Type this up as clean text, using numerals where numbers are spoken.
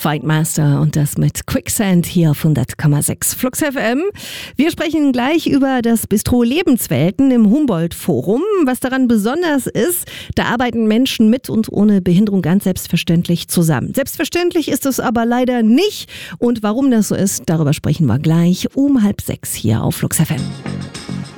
Fightmaster und das mit Quicksand hier auf 100,6 Flux FM. Wir sprechen gleich über das Bistro Lebenswelten im Humboldt-Forum. Was daran besonders ist, da arbeiten Menschen mit und ohne Behinderung ganz selbstverständlich zusammen. Selbstverständlich ist es aber leider nicht. Und warum das so ist, darüber sprechen wir gleich um 5:30 hier auf Flux FM.